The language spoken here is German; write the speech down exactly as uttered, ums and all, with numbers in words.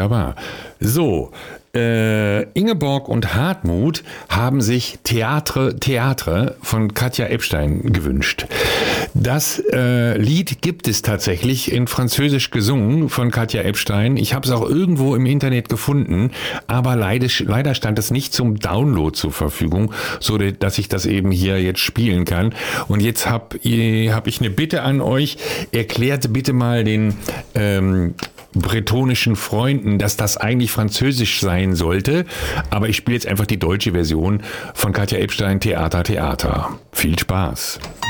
wunderbar. So, äh, Ingeborg und Hartmut haben sich Theatre, Theatre von Katja Ebstein gewünscht. Das äh, Lied gibt es tatsächlich in Französisch gesungen von Katja Ebstein. Ich habe es auch irgendwo im Internet gefunden, aber leider, leider stand es nicht zum Download zur Verfügung, so dass ich das eben hier jetzt spielen kann. Und jetzt habe hab ich eine Bitte an euch. Erklärt bitte mal den ähm, bretonischen Freunden, dass das eigentlich Französisch sein sollte. Aber ich spiele jetzt einfach die deutsche Version von Katja Ebstein, Theater, Theater. Viel Spaß.